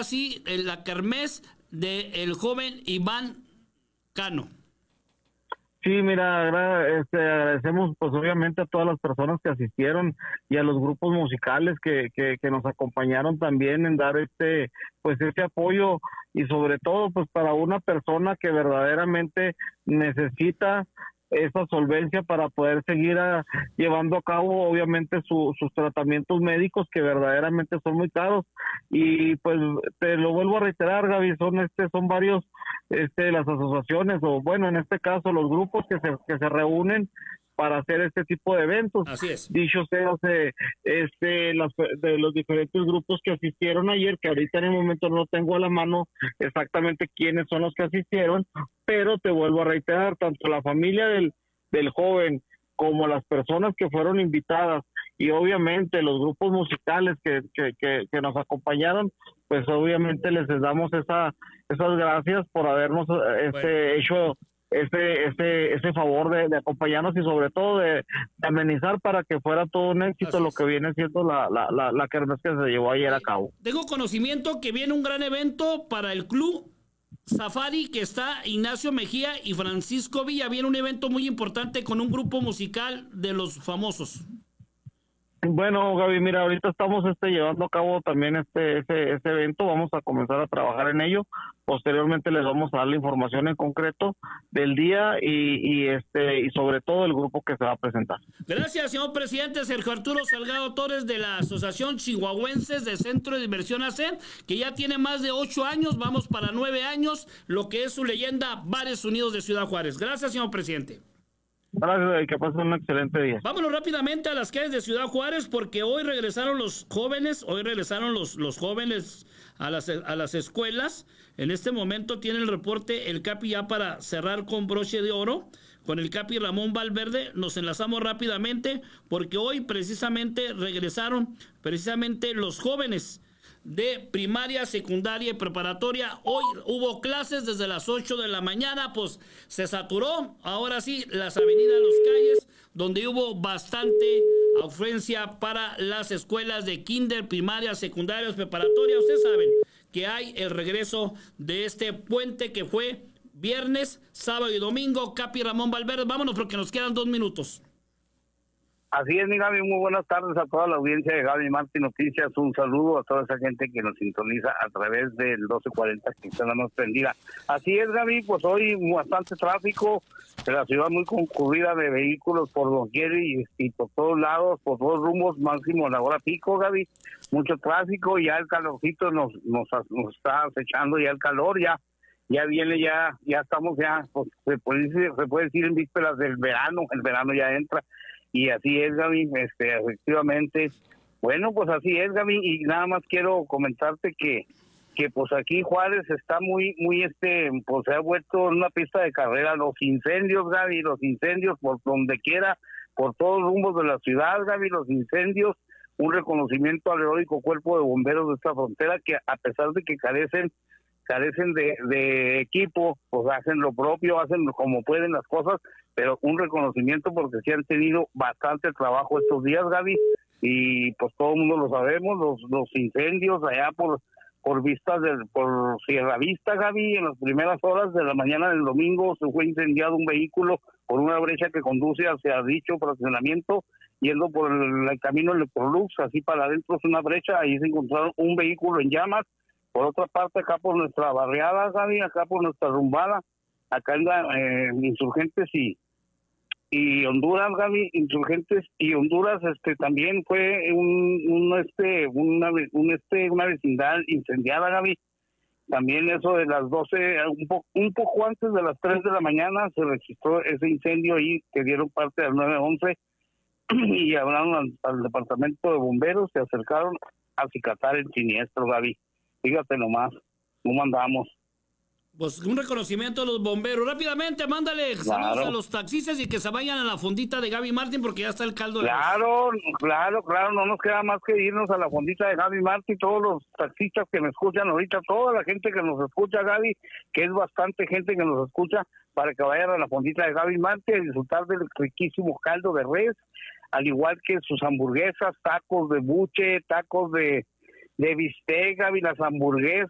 ahora sí, en la kermés del joven Iván Cano. Sí, mira, agradecemos pues obviamente a todas las personas que asistieron y a los grupos musicales que nos acompañaron también en dar pues este apoyo, y sobre todo pues para una persona que verdaderamente necesita esa solvencia para poder seguir llevando a cabo obviamente sus tratamientos médicos, que verdaderamente son muy caros. Y pues te lo vuelvo a reiterar, Gaby, son varios las asociaciones, o bueno, en este caso los grupos que se reúnen para hacer este tipo de eventos. Así es. Dicho sea, de los diferentes grupos que asistieron ayer, que ahorita en el momento no tengo a la mano exactamente quiénes son los que asistieron, pero te vuelvo a reiterar, tanto la familia del joven como las personas que fueron invitadas, y obviamente los grupos musicales que nos acompañaron, pues obviamente les damos esas gracias por habernos hecho ese favor de acompañarnos, y sobre todo de amenizar para que fuera todo un éxito lo que viene siendo la kermés que se llevó ayer a cabo. Tengo conocimiento que viene un gran evento para el club Safari, que está Ignacio Mejía y Francisco Villa. Viene un evento muy importante con un grupo musical de los famosos. Bueno, Gaby, mira, ahorita estamos llevando a cabo también ese evento. Vamos a comenzar a trabajar en ello. Posteriormente les vamos a dar la información en concreto del día y sobre todo el grupo que se va a presentar. Gracias, señor presidente. Sergio Arturo Salgado Torres, de la Asociación Chihuahuenses de Centro de Diversión AC, que ya tiene más de 8 años, vamos para 9 años, lo que es su leyenda, Bares Unidos de Ciudad Juárez. Gracias, señor presidente. Gracias, y que pasen un excelente día. Vámonos rápidamente a las calles de Ciudad Juárez, porque hoy regresaron los jóvenes, los jóvenes a las escuelas. En este momento tiene el reporte el Capi, ya para cerrar con broche de oro, con el Capi Ramón Valverde. Nos enlazamos rápidamente, porque hoy precisamente regresaron los jóvenes de primaria, secundaria y preparatoria. Hoy hubo clases desde las 8 de la mañana, pues se saturó, ahora sí, las avenidas, las calles, donde hubo bastante afluencia para las escuelas de kinder, primaria, secundaria, preparatoria. Ustedes saben que hay el regreso de este puente que fue viernes, sábado y domingo. Capi Ramón Valverde, vámonos porque nos quedan 2 minutos. Así es, mi Gaby, muy buenas tardes a toda la audiencia de Gaby Martín Noticias. Un saludo a toda esa gente que nos sintoniza a través del 1240 que está la más prendida. Así es, Gaby, pues hoy bastante tráfico, de la ciudad muy concurrida de vehículos por doquier y por todos lados, por todos rumbos, máximo en la hora pico, Gaby. Mucho tráfico, ya el calorcito nos está acechando, ya el calor, ya viene, ya estamos pues, se puede decir en vísperas del verano, el verano ya entra. Y así es, Gaby, efectivamente. Bueno, pues así es, Gaby, y nada más quiero comentarte que pues aquí Juárez está muy, pues se ha vuelto una pista de carrera. Los incendios, Gaby, los incendios por donde quiera, por todos los rumbos de la ciudad, Gaby, los incendios. Un reconocimiento al heroico cuerpo de bomberos de esta frontera, que a pesar de que carecen de equipo, pues hacen lo propio, hacen como pueden las cosas, pero un reconocimiento porque sí han tenido bastante trabajo estos días, Gaby, y pues todo el mundo lo sabemos, los incendios allá por por Sierra Vista, Gaby, en las primeras horas de la mañana del domingo se fue incendiado un vehículo por una brecha que conduce hacia dicho fraccionamiento, yendo por el camino Electrolux, así para adentro es una brecha, ahí se encontraron un vehículo en llamas. Por otra parte, acá por nuestra barriada, Gaby, acá por nuestra rumbada, acá en Insurgentes y Honduras, Gaby, Insurgentes y Honduras, también fue una vecindad incendiada, Gaby. También eso de las 12, un poco antes de las 3 de la mañana se registró ese incendio ahí que dieron parte al 911 y hablaron al departamento de bomberos, se acercaron a acicatar el siniestro, Gaby. Fíjate nomás, ¿cómo andamos? Pues un reconocimiento a los bomberos. Rápidamente, mándale saludos a los taxistas y que se vayan a la fondita de Gaby Martín porque ya está el caldo. Claro, no nos queda más que irnos a la fondita de Gaby Martín. Todos los taxistas que me escuchan ahorita, toda la gente que nos escucha, Gaby, que es bastante gente que nos escucha, para que vayan a la fondita de Gaby Martín a disfrutar del riquísimo caldo de res, al igual que sus hamburguesas, tacos de buche, tacos de bistec, Gaby, las hamburguesas,